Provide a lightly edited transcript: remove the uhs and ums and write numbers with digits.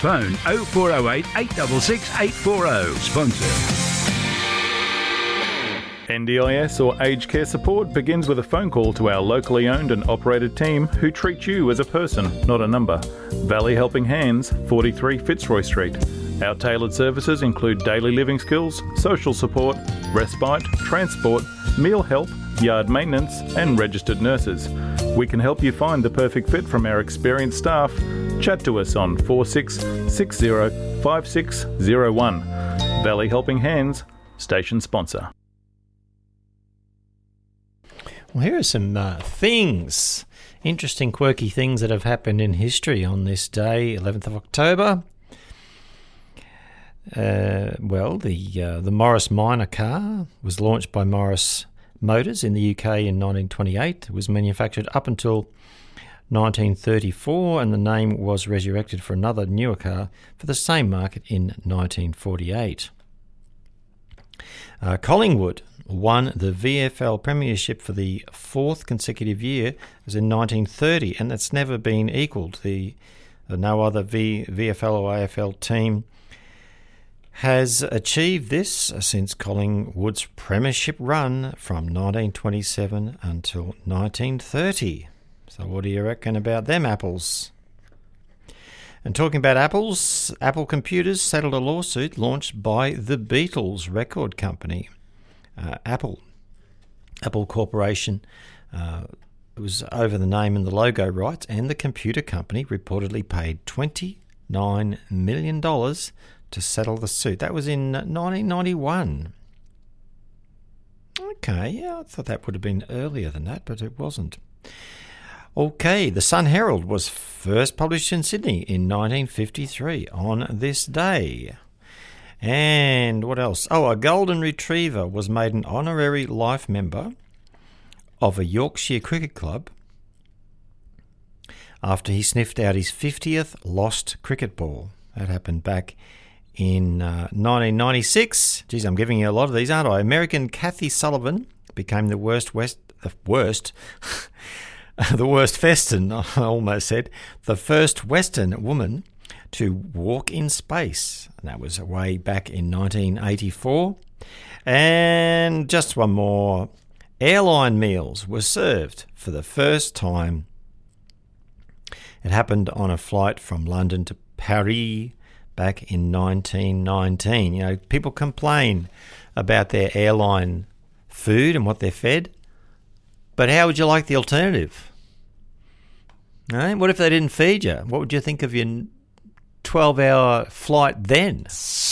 Phone 0408 866 840. Sponsor. NDIS or aged care support begins with a phone call to our locally owned and operated team who treat you as a person, not a number. Valley Helping Hands, 43 Fitzroy Street. Our tailored services include daily living skills, social support, respite, transport, meal help, yard maintenance and registered nurses. We can help you find the perfect fit from our experienced staff. Chat to us on 4660 5601. Valley Helping Hands, station sponsor. Well, here are some interesting, quirky things that have happened in history on this day, 11th of October. The Morris Minor car was launched by Morris Motors in the UK in 1928. It was manufactured up until 1934, and the name was resurrected for another newer car for the same market in 1948. Collingwood won the VFL Premiership for the fourth consecutive year. It was in 1930, and it's never been equalled. No other VFL or AFL team has achieved this since Collingwood's premiership run from 1927 until 1930. So what do you reckon about them apples? And talking about apples, Apple Computers settled a lawsuit launched by the Beatles record company. Apple Corporation was over the name and the logo rights, and the computer company reportedly paid $29 million to settle the suit. That was in 1991. Okay, yeah, I thought that would have been earlier than that, but it wasn't. Okay, the Sun Herald was first published in Sydney in 1953 on this day. And what else? A golden retriever was made an honorary life member of a Yorkshire cricket club after he sniffed out his 50th lost cricket ball. That happened back in 1996. Geez, I'm giving you a lot of these, aren't I? American Kathy Sullivan became the worst Western, I almost said, the first Western woman to walk in space. And that was way back in 1984. And just one more. Airline meals were served for the first time. It happened on a flight from London to Paris back in 1919. You know, people complain about their airline food and what they're fed. But how would you like the alternative? What if they didn't feed you? What would you think of your 12-hour flight then?